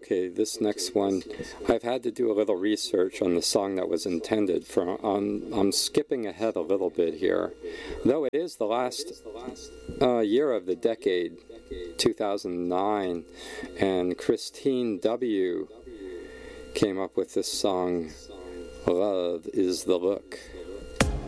Okay, this next one, I've had to do a little research on the song that was intended for. I'm skipping ahead a little bit here, though it is the last year of the decade, 2009, and Christine W. came up with this song, "Love is the Look."